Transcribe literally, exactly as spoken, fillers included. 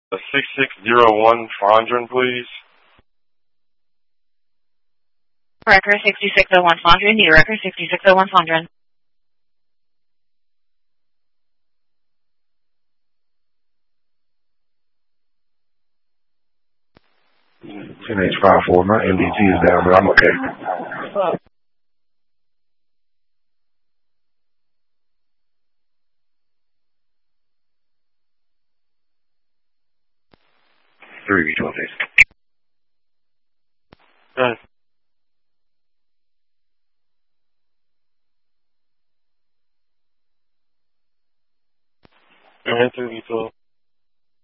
six six zero one Fondren, please. Record sixty-six oh one Fondren, New Record sixty-six oh one Fondren. ten H five four, my M D T is down, but I'm okay. Three V twelve days. Okay. Go ahead, three V twelve.